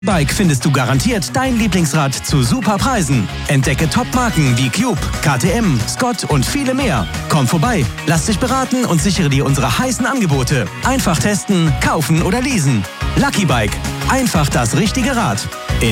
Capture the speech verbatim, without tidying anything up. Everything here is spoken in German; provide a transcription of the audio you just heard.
Bike findest du garantiert dein Lieblingsrad zu super Preisen. Entdecke Top-Marken wie Cube, K T M, Scott und viele mehr. Komm vorbei, lass dich beraten und sichere dir unsere heißen Angebote. Einfach testen, kaufen oder leasen. Lucky Bike. Einfach das richtige Rad.